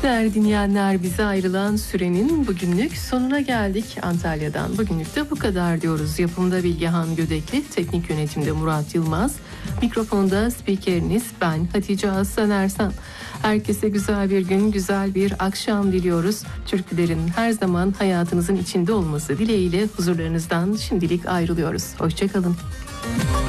Değerli dinleyenler, bize ayrılan sürenin bugünlük sonuna geldik. Antalya'dan bugünlük de bu kadar diyoruz. Yapımda Bilgehan Gödekli, teknik yönetimde Murat Yılmaz, mikrofonda spikeriniz ben Hatice Aslan Ersan. Herkese güzel bir gün, güzel bir akşam diliyoruz. Türkülerin her zaman hayatınızın içinde olması dileğiyle huzurlarınızdan şimdilik ayrılıyoruz. Hoşça kalın.